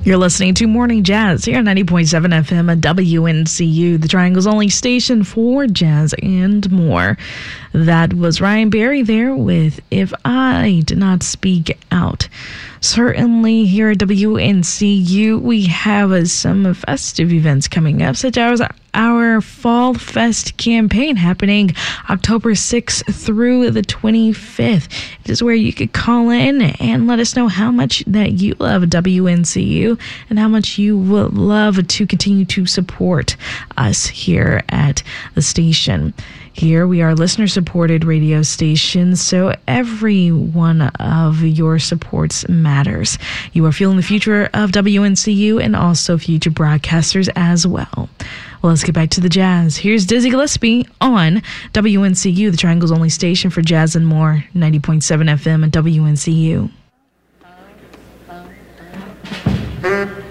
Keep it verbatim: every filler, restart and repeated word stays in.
You're listening to Morning Jazz here on ninety point seven F M at W N C U, the Triangle's only station for jazz and more. That was Ryan Berry there with If I Did Not Speak Out. Certainly here at W N C U, we have uh, some festive events coming up, such as our Fall Fest campaign happening October sixth through the twenty-fifth. It is where you could call in and let us know how much that you love W N C U and how much you would love to continue to support us here at the station. Here we are listener-supported radio station, so every one of your supports matters. You are fueling the future of W N C U and also future broadcasters as well. Well, let's get back to the jazz. Here's Dizzy Gillespie on W N C U, the Triangle's only station for jazz and more, ninety point seven F M at W N C U.